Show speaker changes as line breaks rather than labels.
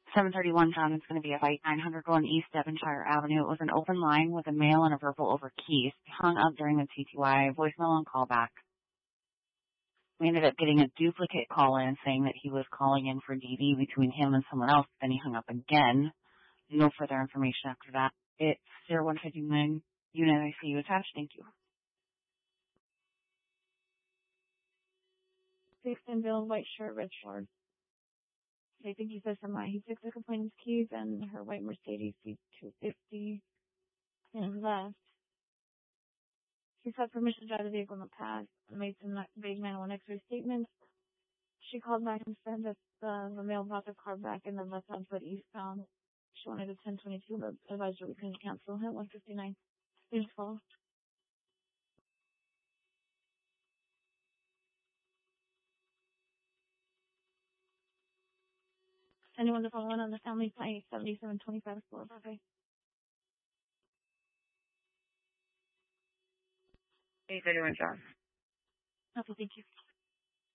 731 John, it's going to be a fight 900 going East Devonshire Avenue. It was an open line with a male and a verbal over keys. Hung up during the TTY, voicemail and callback. We ended up getting a duplicate call in saying that he was calling in for DD between him and someone else. Then he hung up again. No further information after that. It's 0159 unit ICU attached. Thank you.
Dixon Bill, white shirt, red shorts. I think he says something. He took the complainant's keys and her white Mercedes C250 and left. She sought permission to drive the vehicle in the past, made some vague manual X-ray statements. She called back and said that the male brought the car back in the left-hand foot eastbound. She wanted a 1022, but advised her we couldn't cancel him. 159. Please follow. Anyone to follow on the family flight 7725 4. Bye-bye.
831 John.
Okay, thank you.